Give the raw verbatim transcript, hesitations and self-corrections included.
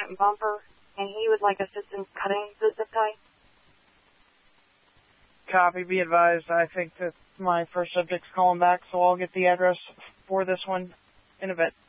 front bumper, and he would like assistance cutting the zip tie. Copy, be advised. I think that my first subject's calling back, so I'll get the address for this one in a bit.